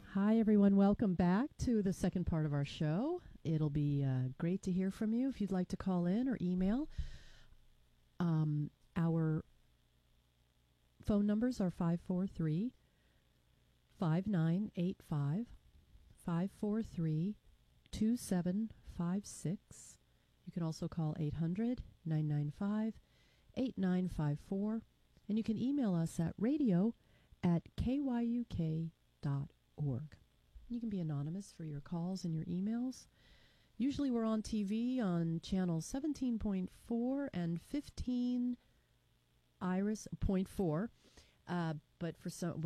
Hi, everyone. Welcome back to the second part of our show. It'll be great to hear from you if you'd like to call in or email. Our phone numbers are 543 5985, 543 2756. You can also call 800 995 8954. And you can email us at radio@kyuk.org. You can be anonymous for your calls and your emails. Usually we're on TV on channel 17.4 and 15 Iris.4, but for some